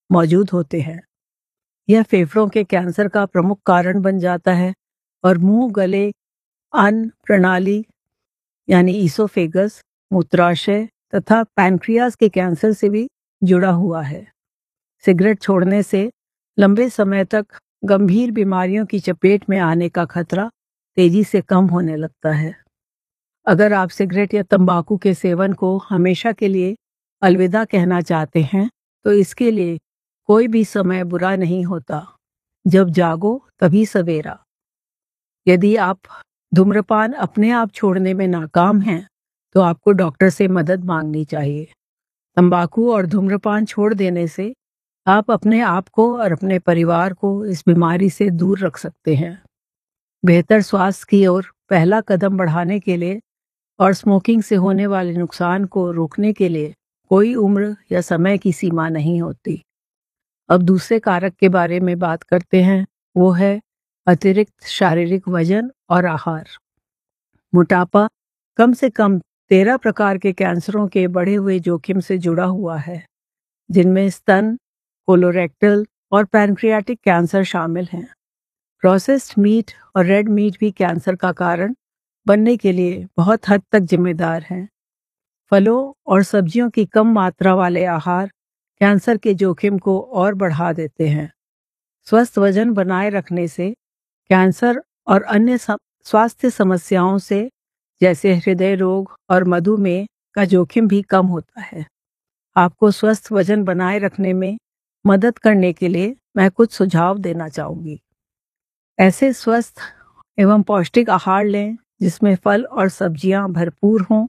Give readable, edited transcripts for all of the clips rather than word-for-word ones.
मौजूद होते हैं। यह फेफड़ों के कैंसर का प्रमुख कारण बन जाता है और मुंह, गले, अन्न प्रणाली यानी ईसोफेगस, मूत्राशय तथा पैनक्रियाज के कैंसर से भी जुड़ा हुआ है। सिगरेट छोड़ने से लंबे समय तक गंभीर बीमारियों की चपेट में आने का खतरा तेजी से कम होने लगता है। अगर आप सिगरेट या तंबाकू के सेवन को हमेशा के लिए अलविदा कहना चाहते हैं, तो इसके लिए कोई भी समय बुरा नहीं होता। जब जागो तभी सवेरा। यदि आप धूम्रपान अपने आप छोड़ने में नाकाम हैं, तो आपको डॉक्टर से मदद मांगनी चाहिए। तंबाकू और धूम्रपान छोड़ देने से आप अपने आप को और अपने परिवार को इस बीमारी से दूर रख सकते हैं। बेहतर स्वास्थ्य की ओर पहला कदम बढ़ाने के लिए और स्मोकिंग से होने वाले नुकसान को रोकने के लिए कोई उम्र या समय की सीमा नहीं होती। अब दूसरे कारक के बारे में बात करते हैं, वो है अतिरिक्त शारीरिक वजन और आहार। मोटापा कम से कम 13 प्रकार के कैंसरों के बढ़े हुए जोखिम से जुड़ा हुआ है, जिनमें स्तन, कोलोरेक्टल और पैनक्रियाटिक कैंसर शामिल हैं। प्रोसेस्ड मीट और रेड मीट भी कैंसर का कारण बनने के लिए बहुत हद तक जिम्मेदार हैं। फलों और सब्जियों की कम मात्रा वाले आहार कैंसर के जोखिम को और बढ़ा देते हैं। स्वस्थ वजन बनाए रखने से कैंसर और अन्य स्वास्थ्य समस्याओं से जैसे हृदय रोग और मधुमेह का जोखिम भी कम होता है। आपको स्वस्थ वजन बनाए रखने में मदद करने के लिए मैं कुछ सुझाव देना चाहूँगी। ऐसे स्वस्थ एवं पौष्टिक आहार लें जिसमें फल और सब्जियां भरपूर हों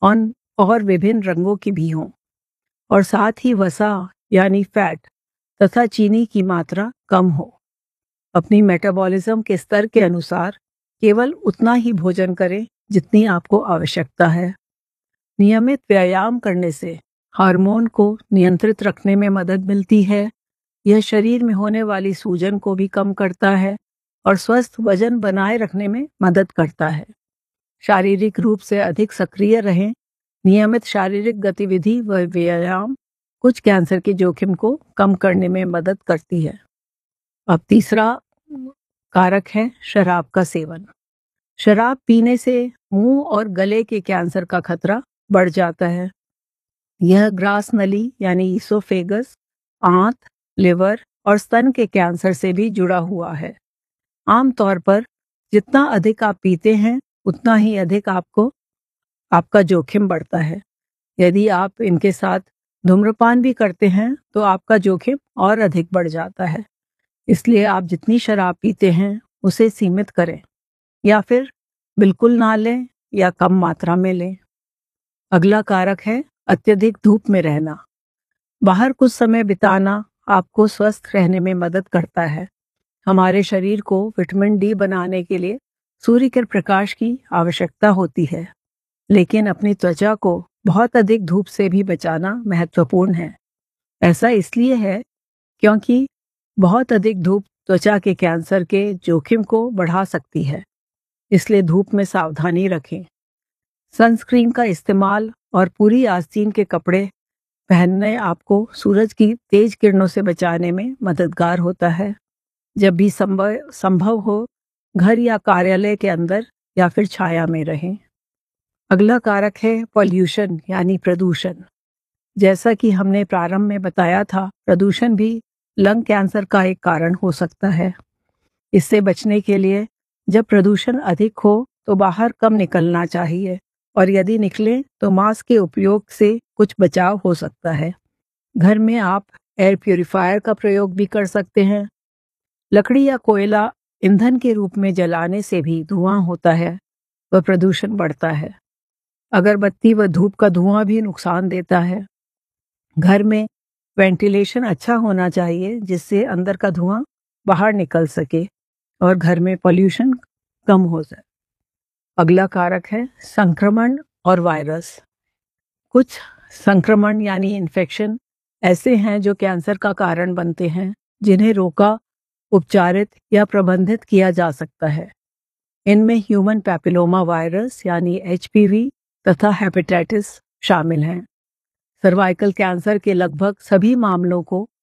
और विभिन्न रंगों की भी हों, और साथ ही वसा यानी फैट तथा चीनी की मात्रा कम हो। अपनी मेटाबॉलिज्म के स्तर के अनुसार केवल उतना ही भोजन करें जितनी आपको आवश्यकता है। नियमित व्यायाम करने से हार्मोन को नियंत्रित रखने में मदद मिलती है। यह शरीर में होने वाली सूजन को भी कम करता है और स्वस्थ वजन बनाए रखने में मदद करता है। शारीरिक रूप से अधिक सक्रिय रहें। नियमित शारीरिक गतिविधि व व्यायाम कुछ कैंसर के जोखिम को कम करने में मदद करती है। अब तीसरा कारक है शराब का सेवन। शराब पीने से मुंह और गले के कैंसर का खतरा बढ़ जाता है। यह ग्रास नली यानी ईसोफेगस, आंत, लिवर और स्तन के कैंसर से भी जुड़ा हुआ है। आमतौर पर जितना अधिक आप पीते हैं उतना ही अधिक आपका जोखिम बढ़ता है। यदि आप इनके साथ धूम्रपान भी करते हैं तो आपका जोखिम और अधिक बढ़ जाता है। इसलिए आप जितनी शराब पीते हैं उसे सीमित करें, या फिर बिल्कुल ना लें या कम मात्रा में लें। अगला कारक है अत्यधिक धूप में रहना। बाहर कुछ समय बिताना आपको स्वस्थ रहने में मदद करता है। हमारे शरीर को विटामिन डी बनाने के लिए सूर्य के प्रकाश की आवश्यकता होती है, लेकिन अपनी त्वचा को बहुत अधिक धूप से भी बचाना महत्वपूर्ण है। ऐसा इसलिए है क्योंकि बहुत अधिक धूप त्वचा के कैंसर के जोखिम को बढ़ा सकती है। इसलिए धूप में सावधानी रखें। सनस्क्रीन का इस्तेमाल और पूरी आस्तीन के कपड़े पहनने आपको सूरज की तेज किरणों से बचाने में मददगार होता है। जब भी संभव हो घर या कार्यालय के अंदर या फिर छाया में रहें। अगला कारक है पॉल्यूशन यानी प्रदूषण। जैसा कि हमने प्रारंभ में बताया था, प्रदूषण भी लंग कैंसर का एक कारण हो सकता है। इससे बचने के लिए जब प्रदूषण अधिक हो तो बाहर कम निकलना चाहिए, और यदि निकलें तो मास्क के उपयोग से कुछ बचाव हो सकता है। घर में आप एयर प्यूरिफायर का प्रयोग भी कर सकते हैं। लकड़ी या कोयला ईंधन के रूप में जलाने से भी धुआं होता है व प्रदूषण बढ़ता है। अगरबत्ती व धूप का धुआं भी नुकसान देता है। घर में वेंटिलेशन अच्छा होना चाहिए जिससे अंदर का धुआं बाहर निकल सके और घर में पॉल्यूशन कम हो जाए। अगला कारक है संक्रमण और वायरस। कुछ संक्रमण यानी इन्फेक्शन ऐसे हैं जो कैंसर का कारण बनते हैं, जिन्हें रोका, उपचारित या प्रबंधित किया जा सकता है। इनमें ह्यूमन पैपिलोमा वायरस यानी HPV तथा हेपेटाइटिस शामिल हैं। सर्वाइकल कैंसर के लगभग सभी मामलों को